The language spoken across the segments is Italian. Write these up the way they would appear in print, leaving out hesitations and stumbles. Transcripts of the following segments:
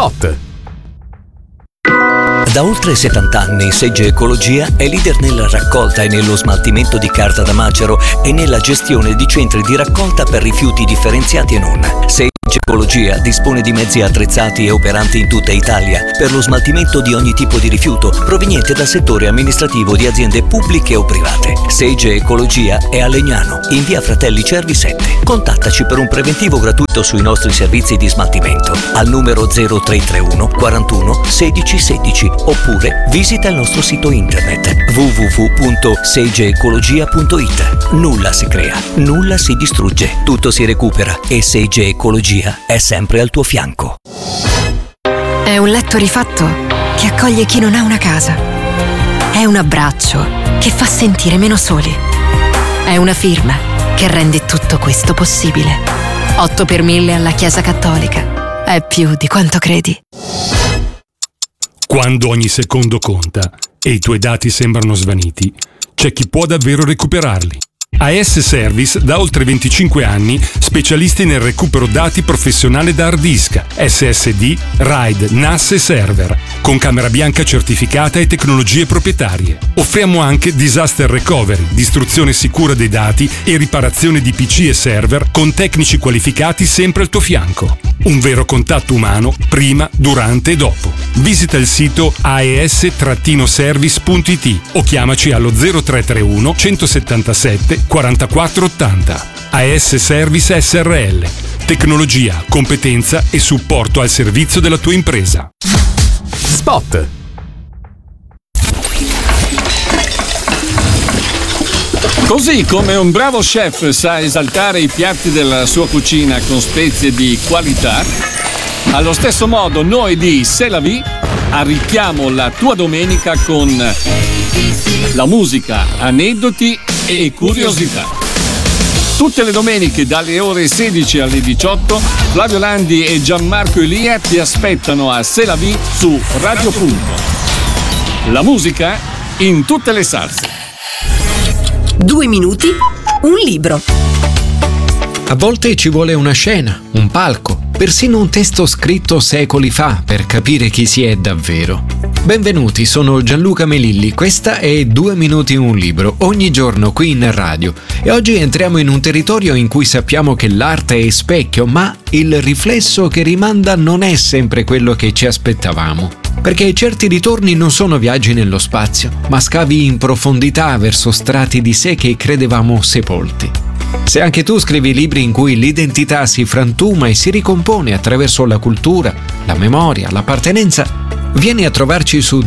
Spot. Da oltre 70 anni Sage Ecologia è leader nella raccolta e nello smaltimento di carta da macero e nella gestione di centri di raccolta per rifiuti differenziati e non. Sage Ecologia dispone di mezzi attrezzati e operanti in tutta Italia per lo smaltimento di ogni tipo di rifiuto proveniente dal settore amministrativo di aziende pubbliche o private. Sage Ecologia è a Legnano, in via Fratelli Cervi 7. Contattaci per un preventivo gratuito sui nostri servizi di smaltimento al numero 0331 41 16 16 oppure visita il nostro sito internet www.sageecologia.it. Nulla si crea, nulla si distrugge, tutto si recupera e Sage Ecologia è sempre al tuo fianco. È un letto rifatto che accoglie chi non ha una casa. È un abbraccio che fa sentire meno soli. È una firma che rende tutto questo possibile. 8 per 1000 alla Chiesa Cattolica. È più di quanto credi. Quando ogni secondo conta e i tuoi dati sembrano svaniti, c'è chi può davvero recuperarli. AS Service da oltre 25 anni, specialisti nel recupero dati professionale da hard disk, SSD, RAID, NAS e server, con camera bianca certificata e tecnologie proprietarie. Offriamo anche disaster recovery, distruzione sicura dei dati e riparazione di PC e server con tecnici qualificati sempre al tuo fianco. Un vero contatto umano prima, durante e dopo. Visita il sito aes-service.it o chiamaci allo 0331 177 44 80. AS Service SRL. Tecnologia, competenza e supporto al servizio della tua impresa. Spot. Così come un bravo chef sa esaltare i piatti della sua cucina con spezie di qualità, allo stesso modo noi di C'est la vie arricchiamo la tua domenica con la musica, aneddoti e curiosità. Tutte le domeniche dalle ore 16 alle 18 Flavio Landi e Gianmarco Elia ti aspettano a C'est la vie su Radio Punto. La musica in tutte le salse. 2 minuti, un libro. A volte ci vuole una scena, un palco, persino un testo scritto secoli fa per capire chi si è davvero. Benvenuti, sono Gianluca Melilli, questa è 2 minuti un libro, ogni giorno qui in radio. E oggi entriamo in un territorio in cui sappiamo che l'arte è specchio, ma il riflesso che rimanda non è sempre quello che ci aspettavamo. Perché certi ritorni non sono viaggi nello spazio, ma scavi in profondità verso strati di sé che credevamo sepolti. Se anche tu scrivi libri in cui l'identità si frantuma e si ricompone attraverso la cultura, la memoria, l'appartenenza, vieni a trovarci su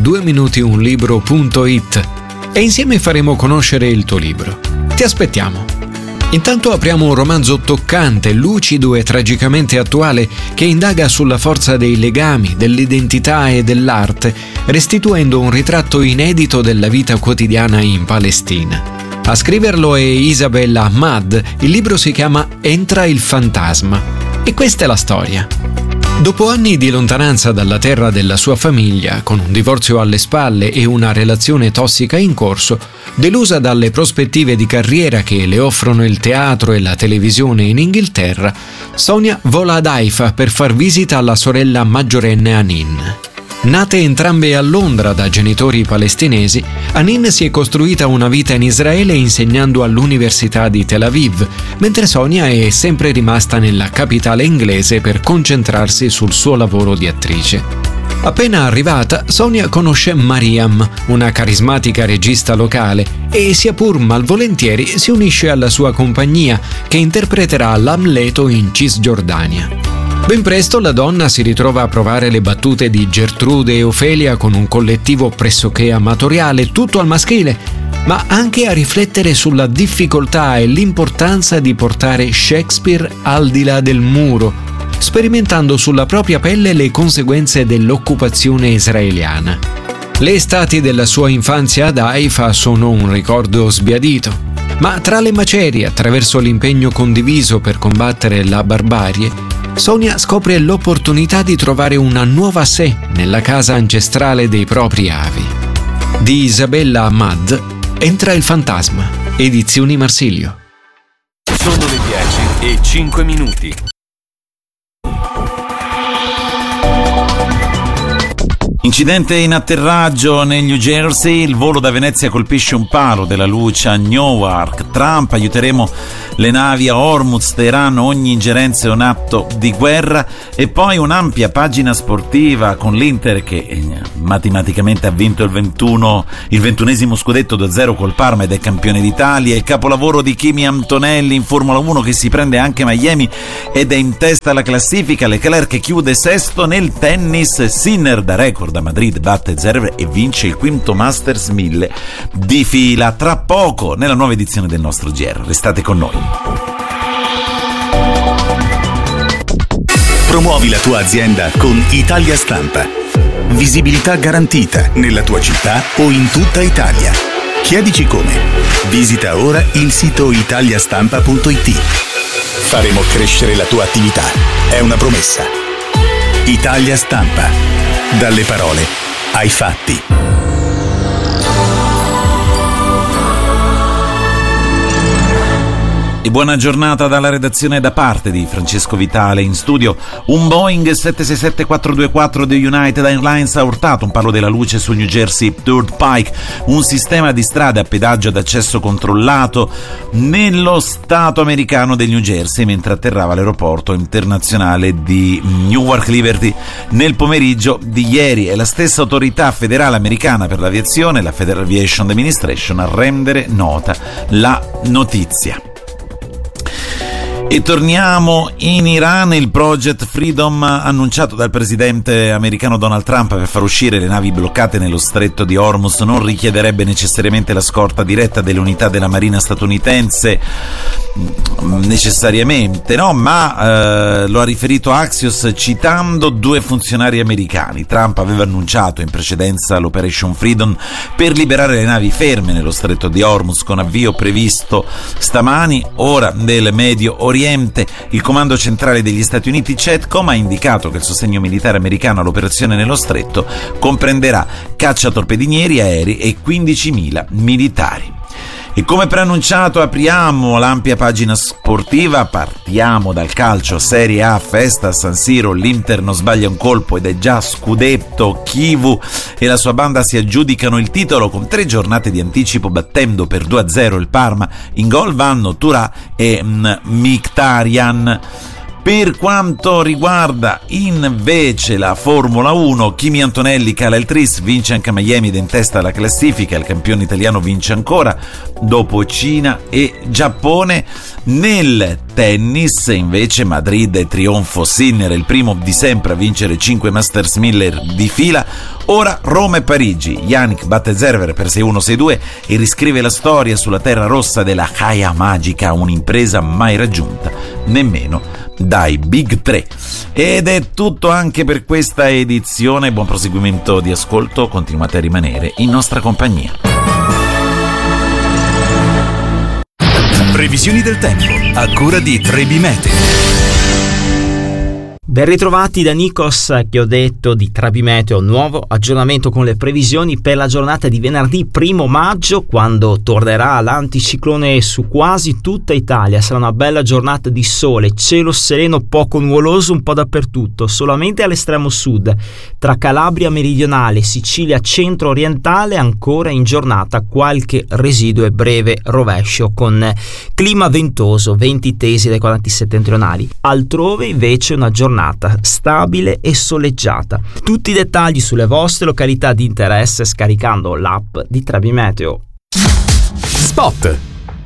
2minutiunlibro.it e insieme faremo conoscere il tuo libro. Ti aspettiamo! Intanto apriamo un romanzo toccante, lucido e tragicamente attuale che indaga sulla forza dei legami, dell'identità e dell'arte, restituendo un ritratto inedito della vita quotidiana in Palestina. A scriverlo è Isabella Ahmad, il libro si chiama Entra il fantasma. E questa è la storia. Dopo anni di lontananza dalla terra della sua famiglia, con un divorzio alle spalle e una relazione tossica in corso, delusa dalle prospettive di carriera che le offrono il teatro e la televisione in Inghilterra, Sonia vola ad Haifa per far visita alla sorella maggiorenne Anin. Nate entrambe a Londra da genitori palestinesi, Anin si è costruita una vita in Israele insegnando all'Università di Tel Aviv, mentre Sonia è sempre rimasta nella capitale inglese per concentrarsi sul suo lavoro di attrice. Appena arrivata, Sonia conosce Mariam, una carismatica regista locale, e sia pur malvolentieri si unisce alla sua compagnia, che interpreterà l'Amleto in Cisgiordania. Ben presto la donna si ritrova a provare le battute di Gertrude e Ofelia con un collettivo pressoché amatoriale, tutto al maschile, ma anche a riflettere sulla difficoltà e l'importanza di portare Shakespeare al di là del muro, sperimentando sulla propria pelle le conseguenze dell'occupazione israeliana. Le estati della sua infanzia ad Haifa sono un ricordo sbiadito, ma tra le macerie, attraverso l'impegno condiviso per combattere la barbarie, Sonia scopre l'opportunità di trovare una nuova sé nella casa ancestrale dei propri avi. Di Isabella Ahmad, Entra il fantasma, edizioni Marsilio. Sono le 10:05. Incidente in atterraggio nel New Jersey, il volo da Venezia colpisce un palo della luce a Newark. Trump: aiuteremo le navi a Hormuz, Teheran, ogni ingerenza è un atto di guerra. E poi un'ampia pagina sportiva con l'Inter che matematicamente ha vinto il 21esimo scudetto 2-0 col Parma ed è campione d'Italia. Il capolavoro di Kimi Antonelli in Formula 1 che si prende anche Miami ed è in testa alla classifica. Leclerc che chiude sesto. Nel tennis, Sinner da record da Madrid batte Zverev e vince il quinto Masters 1000 di fila. Tra poco nella nuova edizione del nostro GR. Restate con noi. Promuovi la tua azienda con Italia Stampa. Visibilità garantita nella tua città o in tutta Italia. Chiedici come. Visita ora il sito italiastampa.it. Faremo crescere la tua attività. È una promessa. Italia Stampa. Dalle parole ai fatti. E buona giornata dalla redazione da parte di Francesco Vitale. In studio un Boeing 767-424 di United Airlines ha urtato un palo della luce sul New Jersey Turnpike, un sistema di strade a pedaggio ad accesso controllato nello stato americano del New Jersey mentre atterrava all'aeroporto internazionale di Newark Liberty nel pomeriggio di ieri. È la stessa autorità federale americana per l'aviazione, la Federal Aviation Administration, a rendere nota la notizia. E torniamo in Iran. Il Project Freedom annunciato dal presidente americano Donald Trump per far uscire le navi bloccate nello stretto di Hormuz non richiederebbe necessariamente la scorta diretta delle unità della marina statunitense, necessariamente no, ma lo ha riferito Axios citando due funzionari americani. Trump aveva annunciato in precedenza l'Operation Freedom per liberare le navi ferme nello stretto di Hormuz con avvio previsto stamani. Ora nel Medio Oriente il comando centrale degli Stati Uniti CENTCOM ha indicato che il sostegno militare americano all'operazione nello stretto comprenderà cacciatorpedinieri, aerei e 15.000 militari. E come preannunciato apriamo l'ampia pagina sportiva, partiamo dal calcio. Serie A, festa a San Siro, l'Inter non sbaglia un colpo ed è già scudetto. Chivu e la sua banda si aggiudicano il titolo con 3 giornate di anticipo battendo per 2-0 il Parma. In gol vanno Turà e Mkhitaryan. Per quanto riguarda invece la Formula 1, Kimi Antonelli cala il tris, vince anche Miami ed è in testa alla classifica, il campione italiano vince ancora dopo Cina e Giappone. Nel tennis invece Madrid e trionfo Sinner, il primo di sempre a vincere 5 Masters 1000 di fila. Ora Roma e Parigi, Yannick batte Zverev per 6-1-6-2 e riscrive la storia sulla terra rossa della Haia Magica, un'impresa mai raggiunta nemmeno dai Big 3. Ed è tutto anche per questa edizione. Buon proseguimento di ascolto, continuate a rimanere in nostra compagnia. Previsioni del tempo a cura di Trebi Meteo. Ben ritrovati da Nikos, che ho detto di Trebi Meteo, nuovo aggiornamento con le previsioni per la giornata di venerdì 1 maggio, quando tornerà l'anticiclone su quasi tutta Italia. Sarà una bella giornata di sole, cielo sereno poco nuvoloso un po' dappertutto, solamente all'estremo sud, tra Calabria meridionale, Sicilia centro-orientale, ancora in giornata qualche residuo e breve rovescio con clima ventoso, venti tesi dai quadranti settentrionali. Altrove invece una giornata stabile e soleggiata. Tutti i dettagli sulle vostre località di interesse scaricando l'app di Trebi Meteo. Spot.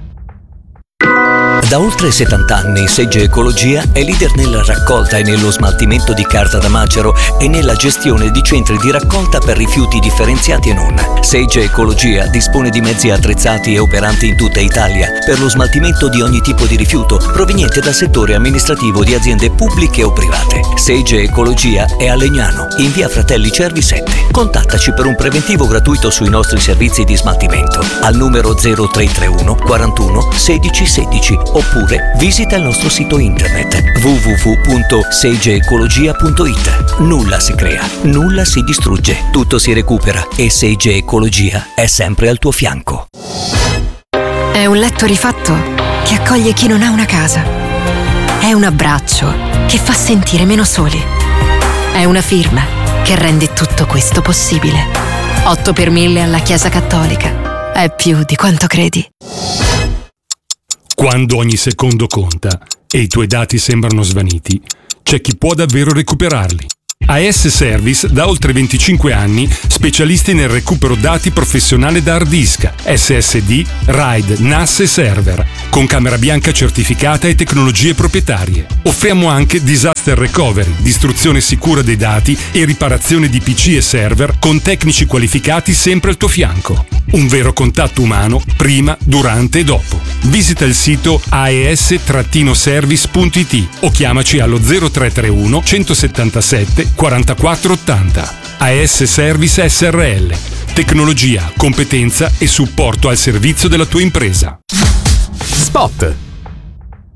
Da oltre 70 anni Segge Ecologia è leader nella raccolta e nello smaltimento di carta da macero e nella gestione di centri di raccolta per rifiuti differenziati e non. Segge Ecologia dispone di mezzi attrezzati e operanti in tutta Italia per lo smaltimento di ogni tipo di rifiuto proveniente dal settore amministrativo di aziende pubbliche o private. Segge Ecologia è a Legnano, in via Fratelli Cervi 7. Contattaci per un preventivo gratuito sui nostri servizi di smaltimento al numero 0331 41 16 16 oppure visita il nostro sito internet www.seigeecologia.it. Nulla si crea, nulla si distrugge, tutto si recupera e Segge Ecologia è sempre al tuo fianco. È un letto rifatto che accoglie chi non ha una casa. È un abbraccio che fa sentire meno soli. È una firma che rende tutto questo possibile. 8 per 1000 alla Chiesa Cattolica. È più di quanto credi. Quando ogni secondo conta e i tuoi dati sembrano svaniti, c'è chi può davvero recuperarli. AS Service da oltre 25 anni, specialisti nel recupero dati professionale da hard disk, SSD, RAID, NAS e server, con camera bianca certificata e tecnologie proprietarie. Offriamo anche disaster recovery, distruzione sicura dei dati e riparazione di PC e server con tecnici qualificati sempre al tuo fianco. Un vero contatto umano prima, durante e dopo. Visita il sito aes-service.it o chiamaci allo 0331 177 44 80. AS Service SRL. Tecnologia, competenza e supporto al servizio della tua impresa. Spot.